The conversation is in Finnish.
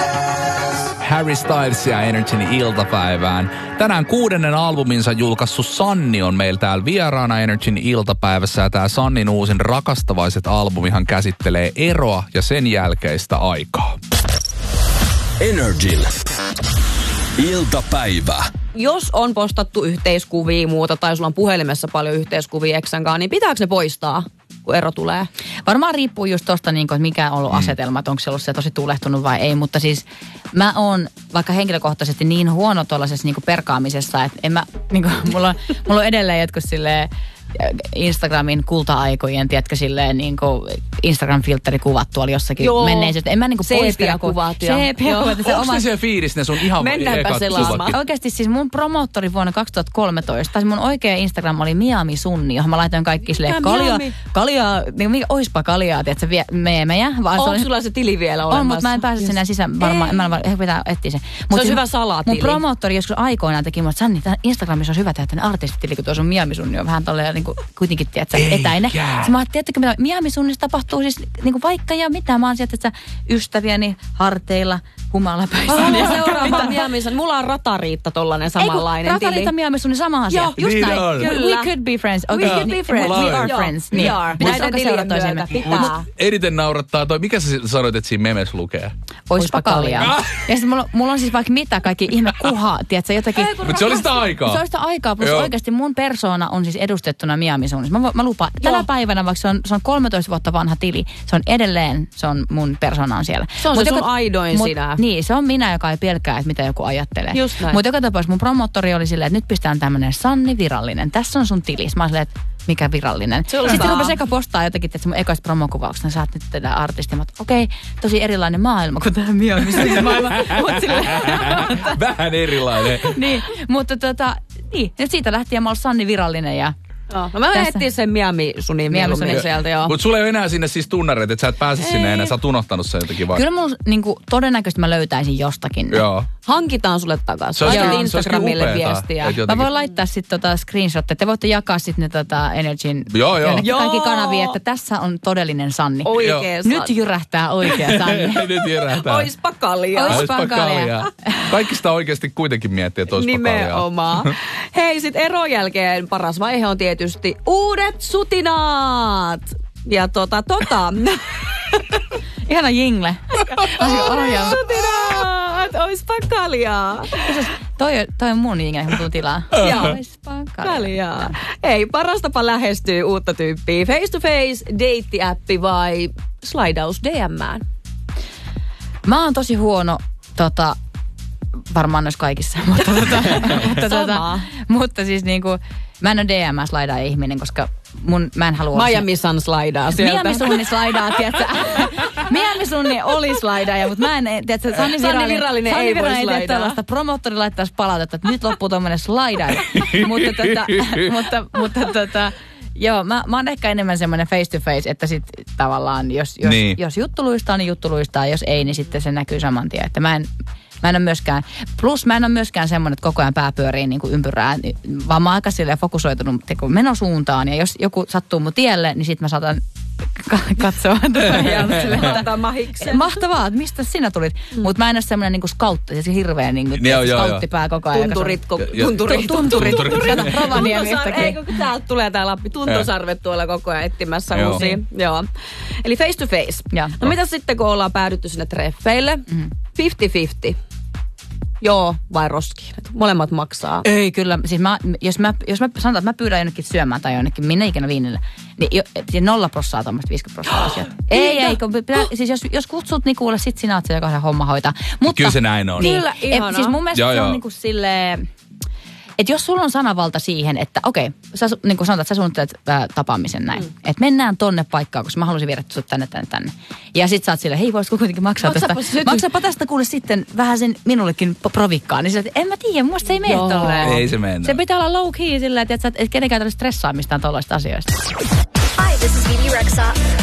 Harry Styles ja Energyn iltapäivään. Tänään 6. albuminsa julkaissut Sanni on meillä täällä vieraana Energyn iltapäivässä. Ja tää Sannin uusin Rakastavaiset-albumihan käsittelee eroa ja sen jälkeistä aikaa. Energyn iltapäivä. Jos on postattu yhteiskuvia muuta tai sulla on puhelimessa paljon yhteiskuvia eksänkaan, niin pitääkö ne poistaa, kun ero tulee? Varmaan riippuu just tosta, niin kuin, että mikä on ollut asetelma, että onko se ollut se tosi tulehtunut vai ei. Mutta siis mä oon vaikka henkilökohtaisesti niin huono tuollaisessa niin kuin perkaamisessa, että en mä, niin kuin, mulla on edelleen jotkut silleen Instagramin kulta-aikojen, tiedätkö, silleen niin kuin Instagram-filterikuvat tuolla jossakin menneisestä. En mä niin kuin poistele. Sepia-kuvat. Onko se siellä fiilis, ne sun ihan mennäänpä selaamaan. Oikeasti siis mun promoottori vuonna 2013, tai mun oikea Instagram oli Miami Sunni, johon mä laitoin kaikki silleen kaljaa, niin oispa kaljaa, tiedätkö, meemejä. Onko sulla se tili vielä olemassa? On, mutta mä en pääse sinne sisään varmaan. Ehkä pitää etsiä sen. Se on hyvä salatili. Mun promoottori joskus aikoinaan teki, että Sanni, Instagramissa olisi hyvä tehdä tänne artistitili, kun tuossa on Miami Sunni on vähän tolleen niin kuin, kuitenkin, tiedätkö, etäinen. Mä ajattelin, tiedättekö, mitä Miami Sunnissa tapahtuu siis niin kuin vaikka ja mitä. Mä oon sieltä, että ystäviäni harteilla, humalapäissä. Ja seuraava Miami Sunni. Mulla on Ratariitta tollainen samanlainen tili. Ratariitta Miami Sunni, sama asia. Joo, just niin näin. on. We could be friends. Okay. We could be friends. We are friends. We are. Näiden tilien myötä pitää. Eniten naurattaa toi, mikä sä sanoit, että siinä memes lukee? Oispa kaljaa. Ja sitten mulla on siis vaikka mitä kaikki ihme kuhaa, tiedätkö, jotakin. Mutta se oli sitä aikaa. Se oli sitä aikaa, plus oikeasti mun persoona on siis edustettuna Miami Sunnissa. Mä lupaan, tänä päivänä, vaikka se on 13 vuotta vanha tili, se on edelleen, se on mun persoonaan siellä. Se on sun aidoin sinä. Niin, se on minä, joka ei pelkää, että mitä joku ajattelee. Mutta joka tapauksessa mun promoottori oli silleen, että nyt pistetään tämmönen Sanni virallinen. Tässä on sun tilis. Mä oon silleen, että mikä virallinen. Sitten rupesi eka postaa jotakin, että mun ekoista promokuvauksesta saat nyt tätä artistia. Mä okei, tosi erilainen maailma kuin tämä Miami Sunni maailma. Vähän erilainen. Niin, mutta niin. Ja siitä lähtien mä oon Sanni virallinen ja no mä lähettiin sen Miami Sunniin mieluummin sieltä, joo. Mutta sulla ei ole enää sinne siis tunnareita, että sä et pääse sinne enää. Sä oot unohtanut sen jotenkin vai? Kyllä mun niinku, todennäköisesti mä löytäisin jostakin. Joo. Hankitaan sulle takaisin. Laitat Instagramille viestiä. Mä voin laittaa sitten screenshotteja. Te voitte jakaa sitten ne Energyn kaikki kanavia, että tässä on todellinen Sanni. Oikea Sanni. Nyt jyrähtää oikea Sanni. Nyt jyrähtää. Oispa kaljaa. Oispa kaljaa. Kaikki sitä oikeasti kuitenkin miettii, että oispa kaljaa. Nimenomaan. Hei, sit eron jälkeen paras vaihe on tietysti uudet sutinaat. Ja Ihana jingle. Sutinaat, oispa kaljaa. Toi on mun jingle, kun tuu tilaa. Oispa kaljaa. Ei, paras tapa lähestyy uutta tyyppiä. Face to face, deitti-appi vai slaidaus DM:ään? Mä oon tosi huono varmaan noissa kaikissa, mutta siis niinku, mä en ole DM-slaidaa ihminen, koska mä en halua... Miami Sun slaidaa sieltä. Miami Sunni slaidaa, tiedätkö? Miami Sunni oli slaidaaja, mutta mä en, tiedätkö, Sanni virallinen ei voi slaidaa. tällaista. Promoottori laittaisi palautetta, että nyt loppuu tommonen slaidaaja. mutta joo, mä oon ehkä enemmän semmoinen face to face, että sit tavallaan, jos juttu luistaa, niin juttu luistaa. Jos ei, niin sitten se näkyy saman tien. Että mä en ole myöskään semmoinen, että koko ajan pää pyörii niin kuin ympyrää, vaan mä oon aika silleen fokusoitunut menosuuntaan. Ja jos joku sattuu mun tielle, niin sit mä saatan katsoa. Mahtavaa, että mistä sinä tulit. Mutta mä en ole semmoinen niin kuin scoutti, siis hirveä niin kuin scouttipää koko ajan. Tunturit. Rovaniemistäkin. Ei, kun täältä tulee tää Lappi. Tuntosarvet tuolla koko ajan etsimässä uusia. Joo. Eli face to face. No mitä sitten, kun ollaan päädytty sinne treffeille? 50-50. Joo, vai roskiin. Molemmat maksaa. Ei, kyllä. Siis jos mä sanotaan, että mä pyydän jonnekin syömään tai jonnekin, minne ikinä viinille, niin 0% tuommoista 50% asiat. Ei, siis jos kutsut, niin kuule, sit sinä oot se, joka se homma hoitaa. Mutta, kyllä se näin on. Niin, kyllä, ihanaa. Siis mun mielestä se on niinku silleen... Että jos sulla on sanavalta siihen, että okei, sä niin kuin sanotaan, että sä suunnittelet tapaamisen näin. Että mennään tonne paikkaan, koska mä haluaisin viedä sut tänne. Ja sit sä oot silleen, hei voisiko kuitenkin maksaa tästä. Maksapa tästä kuule sitten vähän sen minullekin provikkaan. Niin sillä, että en mä tiedä, musta se ei mene tolleen. Ei se mene. Se pitää olla low key silleen, että et kenenkään tarvitse stressaa mistään tollaista asioista. Hi, this is Vivi Rexha.